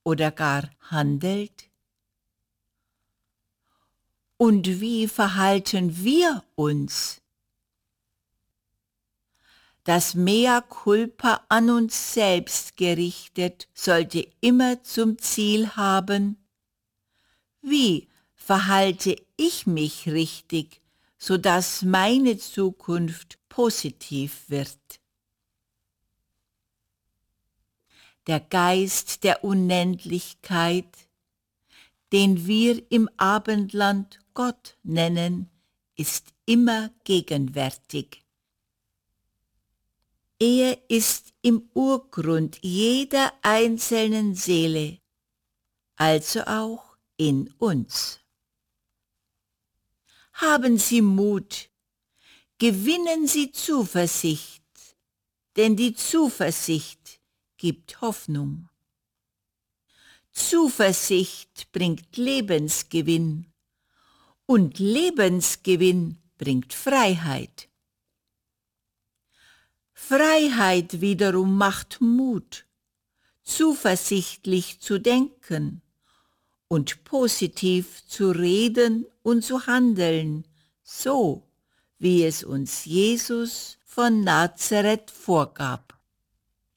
oder gar handelt? Und wie verhalten wir uns? Das Mea culpa an uns selbst gerichtet sollte immer zum Ziel haben: Wie verhalte ich mich richtig, sodass meine Zukunft positiv wird? Der Geist der Unendlichkeit, den wir im Abendland Gott nennen, ist immer gegenwärtig. Er ist im Urgrund jeder einzelnen Seele, also auch in uns. Haben Sie Mut, gewinnen Sie Zuversicht, denn die Zuversicht gibt Hoffnung. Zuversicht bringt Lebensgewinn und Lebensgewinn bringt Freiheit. Freiheit wiederum macht Mut, zuversichtlich zu denken und positiv zu reden und zu handeln, so wie es uns Jesus von Nazareth vorgab.